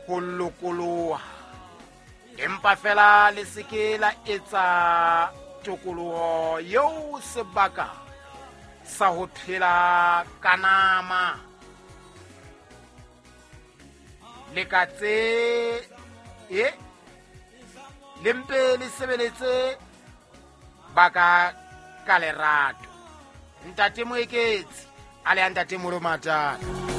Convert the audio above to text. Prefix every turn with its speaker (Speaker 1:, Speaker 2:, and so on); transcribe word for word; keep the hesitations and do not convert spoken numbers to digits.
Speaker 1: ho lokoloha, empa fela le seke la etsa tokoloho eo sebaka sa ho phela ka nama. Le ka tse e le mpe le sebeletse baka ka lerato. Ntate Moeketsi a le Ntate Molomatana.